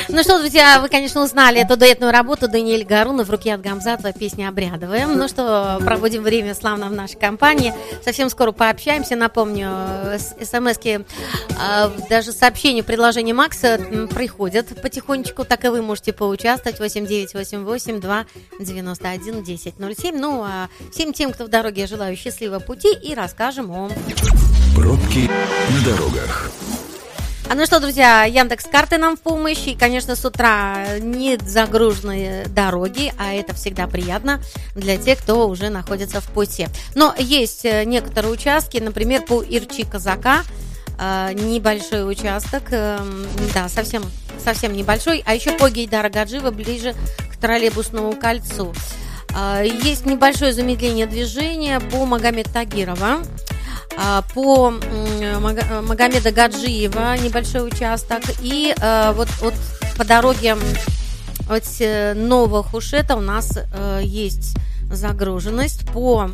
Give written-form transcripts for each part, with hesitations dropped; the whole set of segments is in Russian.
Ну что, друзья, вы, конечно, узнали эту дуэтную работу Даниэль Гарунов, Рукият Гамзатова, песня «Обрядовая». Ну что, проводим время славно в нашей компании. Совсем скоро пообщаемся. Напомню, смс-ки, даже сообщения в приложении Макса приходят потихонечку. Так и вы можете поучаствовать. 8988-291-1007. Ну, а всем тем, кто в дороге, я желаю счастливого пути и расскажем о... Пробки на дорогах. Ну что, друзья, Яндекс.Карты нам в помощь. И, конечно, с утра не загруженные дороги, а это всегда приятно для тех, кто уже находится в пути. Но есть некоторые участки, например, по Ирчи-Казака, небольшой участок, да, совсем небольшой, а еще по Гейдара Гаджиева ближе к троллейбусному кольцу. Есть небольшое замедление движения по Магомед Тагирова. По Магомеда Гаджиева небольшой участок. И вот по дороге от Нового Хушета у нас есть загруженность по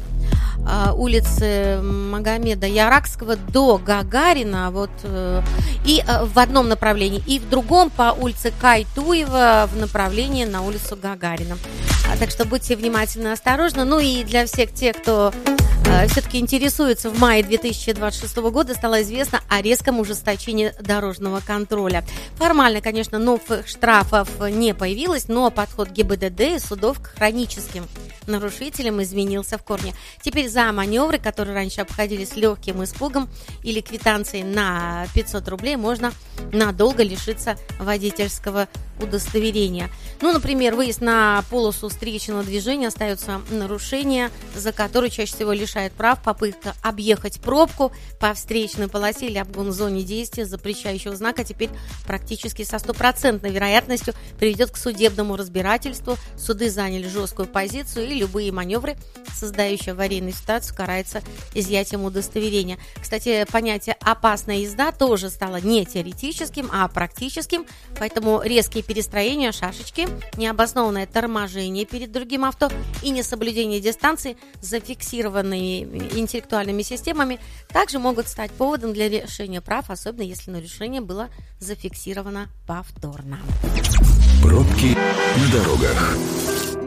улице Магомеда Яракского до Гагарина, вот, и в одном направлении, и в другом по улице Кайтуева в направлении на улицу Гагарина. Так что будьте внимательны и осторожны. Ну и для всех тех, кто все-таки интересуется, в мае 2026 года стало известно о резком ужесточении дорожного контроля. Формально, конечно, новых штрафов не появилось, но подход ГИБДД и судов к хроническим нарушителям изменился в корне. Теперь за маневры, которые раньше обходились легким испугом или квитанцией на 500 рублей, можно надолго лишиться водительского удостоверения. Ну, например, выезд на полосу встречного движения остается нарушение, за которое чаще всего лишает прав попытка объехать пробку по встречной полосе или обгон в зоне действия запрещающего знака теперь практически со стопроцентной вероятностью приведет к судебному разбирательству. Суды заняли жесткую позицию, и любые маневры, создающие аварийную ситуацию, караются изъятием удостоверения. Кстати, понятие «опасная езда» тоже стало не теоретическим, а практическим, поэтому резкие перестроения, шашечки, необоснованное торможение перед другим авто и несоблюдение дистанции, зафиксированные интеллектуальными системами, также могут стать поводом для лишения прав, особенно если нарушение было зафиксировано повторно. Пробки на дорогах.